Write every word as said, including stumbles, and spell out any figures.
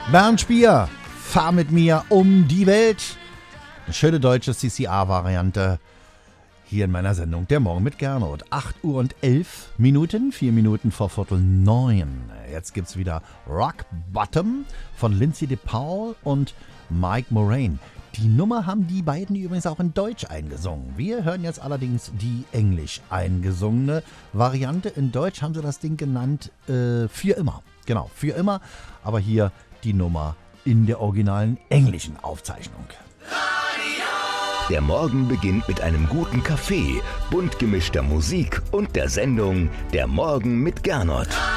Bernd Spier, fahr mit mir um die Welt. Eine schöne deutsche C C A-Variante hier in meiner Sendung Der Morgen mit Gernot. acht Uhr und elf Minuten, vier Minuten vor Viertel neun. Jetzt gibt's wieder Rock Bottom von Lindsay DePaul und Mike Moraine. Die Nummer haben die beiden übrigens auch in Deutsch eingesungen. Wir hören jetzt allerdings die englisch eingesungene Variante. In Deutsch haben sie das Ding genannt äh, Für immer. Genau, Für immer. Aber hier die Nummer in der originalen englischen Aufzeichnung. Der Morgen beginnt mit einem guten Kaffee, bunt gemischter Musik und der Sendung Der Morgen mit Gernot.